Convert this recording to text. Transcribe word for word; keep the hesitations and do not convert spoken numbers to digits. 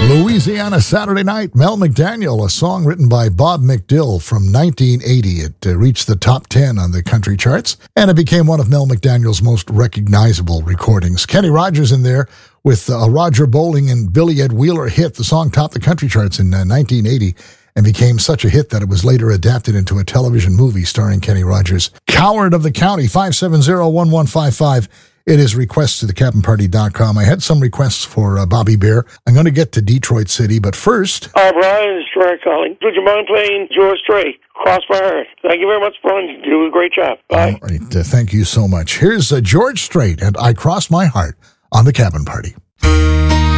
Louisiana Saturday Night, Mel McDaniel, a song written by Bob McDill from nineteen eighty. It uh, reached the top ten on the country charts, and it became one of Mel McDaniel's most recognizable recordings. Kenny Rogers in there with a Roger Bowling and Billy Ed Wheeler hit. The song topped the country charts in uh, nineteen eighty and became such a hit that it was later adapted into a television movie starring Kenny Rogers. Coward of the County, five seven zero, one one five five. It is requests to the captain party dot com. I had some requests for uh, Bobby Bare. I'm going to get to Detroit City, but first... Hi, Brian. It's Troy calling. Would you mind playing George Strait, Cross My Heart? Thank you very much, Brian. You do a great job. Bye. All right. Uh, thank you so much. Here's uh, George Strait and I Cross My Heart on the Cabin Party.